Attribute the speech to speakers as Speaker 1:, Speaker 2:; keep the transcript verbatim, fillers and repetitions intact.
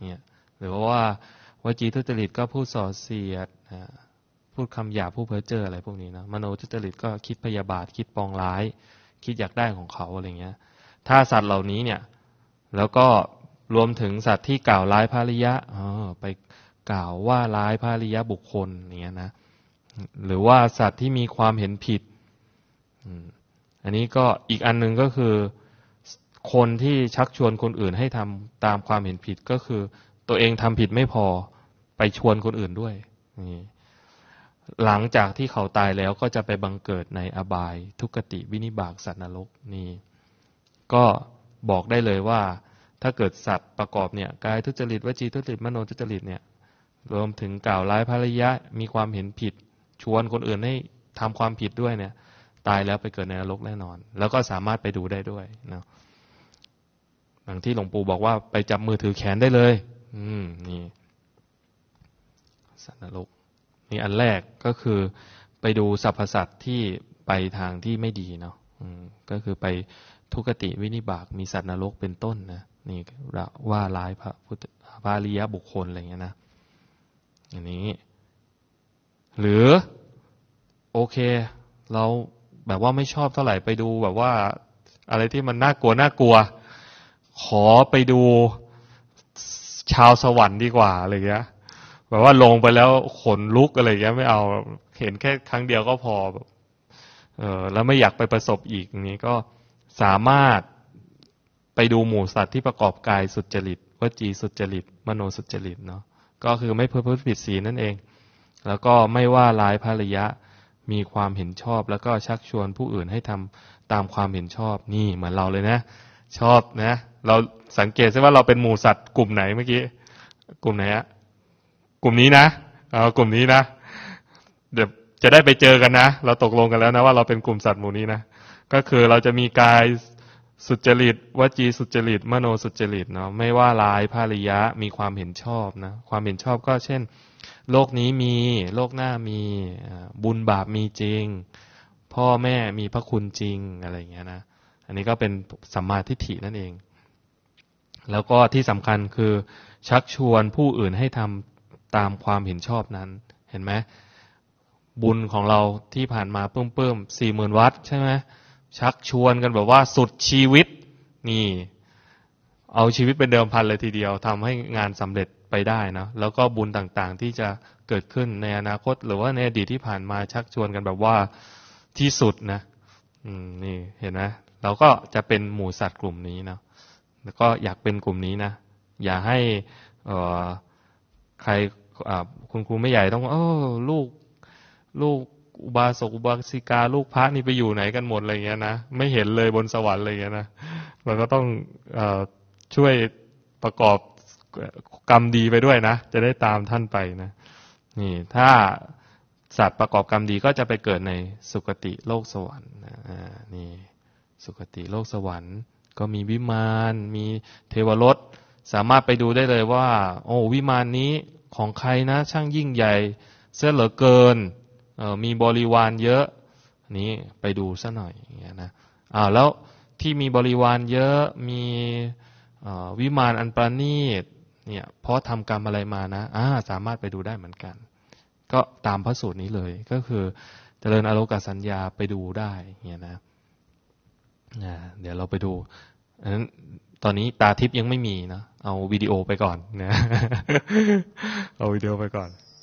Speaker 1: เนี่ยหรือว่าวจีทุจริตก็พูดส่อเสียดพูดคำหยาบพูดเพ้อเจ้ออะไรพวกนี้นะมโนทุจริตก็คิดพยาบาทคิดปองร้ายคิดอยากได้ของเขาอะไรเงี้ยถ้าสัตว์เหล่านี้เนี่ยแล้วก็รวมถึงสัตว์ที่กล่าวร้ายพระอริยะไปกล่าวว่าร้ายพระอริยะบุคคลอย่างเงี้ยนะหรือว่าสัตว์ที่มีความเห็นผิดอันนี้ก็อีกอันนึงก็คือคนที่ชักชวนคนอื่นให้ทำตามความเห็นผิดก็คือตัวเองทำผิดไม่พอไปชวนคนอื่นด้วยนี่หลังจากที่เขาตายแล้วก็จะไปบังเกิดในอบายทุกติวินิบากสัตว์นรกนี่ก็บอกได้เลยว่าถ้าเกิดสัตว์ประกอบเนี่ยกายทุจริตวจีทุจริตมโนทุจริตเนี่ยรวมถึงกล่าวร้ายพระอริยะมีความเห็นผิดชวนคนอื่นให้ทำความผิดด้วยเนี่ยตายแล้วไปเกิดในนรกแน่นอนแล้วก็สามารถไปดูได้ด้วยนะอย่างที่หลวงปู่บอกว่าไปจับมือถือแขนได้เลยอืมนี่สัตว์นรกนี่อันแรกก็คือไปดูสรรพสัตว์ที่ไปทางที่ไม่ดีเนาะก็คือไปทุกติวินิบากมีสัตว์นรกเป็นต้นนะนี่ว่าร้ายพระพุทธพระอริยบุคคลอะไรเงี้ยนะอย่างนี้หรือโอเคเราแบบว่าไม่ชอบเท่าไหร่ไปดูแบบว่าอะไรที่มันน่ากลัวน่ากลัวขอไปดูชาวสวรรค์ดีกว่าอะไรเงี้ยแบบว่าลงไปแล้วขนลุกอะไรเงี้ยไม่เอาเห็นแค่ครั้งเดียวก็พอเออแล้วไม่อยากไปประสบอีกอย่างนี้ก็สามารถไปดูหมู่สัตว์ที่ประกอบกายสุจริตวจีสุจริตมโนสุจริตเนาะก็คือไม่ประพฤติผิดศีลนั่นเองแล้วก็ไม่ว่าร้ายพระอริยะมีความเห็นชอบแล้วก็ชักชวนผู้อื่นให้ทำตามความเห็นชอบนี่เหมือนเราเลยนะชอบนะเราสังเกตซิว่าเราเป็นหมู่สัตว์กลุ่มไหนเมื่อกี้กลุ่มไหนอะกลุ่มนี้นะเอากลุ่มนี้นะเดี๋ยวจะได้ไปเจอกันนะเราตกลงกันแล้วนะว่าเราเป็นกลุ่มสัตว์หมู่นี้นะก็คือเราจะมีกายสุจริตวจีสุจริตมโนสุจริตเนาะไม่ว่าร้ายพระอริยะมีความเห็นชอบนะความเห็นชอบก็เช่นโลกนี้มีโลกหน้ามีบุญบาปมีจริงพ่อแม่มีพระคุณจริงอะไรอย่างเงี้ยนะอันนี้ก็เป็นสัมมาทิฏฐินั่นเองแล้วก็ที่สำคัญคือชักชวนผู้อื่นให้ทำตามความเห็นชอบนั้นเห็นไหมบุญของเราที่ผ่านมาเพิ่มๆสี่หมื่นวัตต์ใช่ไหมชักชวนกันแบบว่าสุดชีวิตนี่เอาชีวิตเป็นเดิมพันเลยทีเดียวทำให้งานสำเร็จไปได้นะแล้วก็บุญต่างๆที่จะเกิดขึ้นในอนาคตหรือว่าในอดีตที่ผ่านมาชักชวนกันแบบว่าที่สุดนะอืมนี่เห็นไหมเราก็จะเป็นหมู่สัตว์กลุ่มนี้นะแล้วก็อยากเป็นกลุ่มนี้นะอย่าให้เอ่อใครคุณครูไม่ใหญ่ต้องเออลูกลูกอุบาสกอุบาสิกาลูกพระนี่ไปอยู่ไหนกันหมดอะไรเงี้ยนะไม่เห็นเลยบนสวรรค์อะไรเงี้ยนะเราก็ต้องเอ่อช่วยประกอบกรรมดีไปด้วยนะจะได้ตามท่านไปนะนี่ถ้าสัตว์ประกอบกรรมดีก็จะไปเกิดในสุคติโลกสวรรค์อ่านี่สุคติโลกสวรรค์ก็มีวิมานมีเทวรสสามารถไปดูได้เลยว่าโอ้วิมานนี้ของใครนะช่างยิ่งใหญ่เสียเหลือเกินเอ่อมีบริวารเยอะนี้ไปดูซะหน่อยอย่างเงี้ยนะอ้าวแล้วที่มีบริวารเยอะมีวิมานอันประณีตเนี่ยเพราะทำกรรมอะไรมานะอ่าสามารถไปดูได้เหมือนกันก็ตามพระสูตรนี้เลยก็คือเจริญอโลกสัญญาไปดูได้เนี่ยนะเดี๋ยวเราไปดูนั้นตอนนี้ตาทิพย์ยังไม่มีนะเอาวิดีโอไปก่อนนะเอาวิดีโอไปก่อน